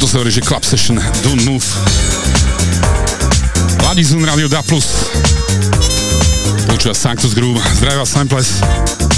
Toto sa hovorí, že Club Session, Don't Move. Ladizun Radio Da Plus. Počúva Sanctus Groove. Zdravím vás, Samples.